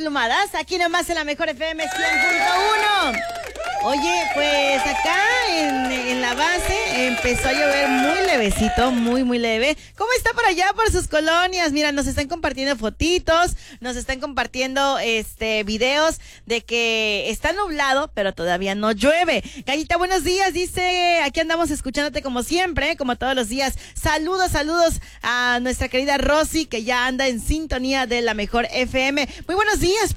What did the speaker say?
desplumadas, aquí nomás en la mejor FM 100.1. Oye, pues acá en la base empezó a llover muy levecito, muy leve. ¿Cómo está por allá, por sus colonias? Mira, nos están compartiendo fotitos, nos están compartiendo videos de que está nublado, pero todavía no llueve. Gallita, buenos días, dice, aquí andamos escuchándote como siempre, como todos los días. Saludos a nuestra querida Rosy, que ya anda en sintonía de la mejor FM. Muy buenos días